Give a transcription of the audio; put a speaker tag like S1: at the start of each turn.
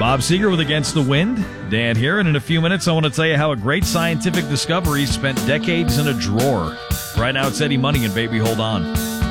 S1: Bob Seger with Against the Wind. Dan here, and in a few minutes I want to tell you how a great scientific discovery spent decades in a drawer. Right now it's Eddie Money and Baby Hold On.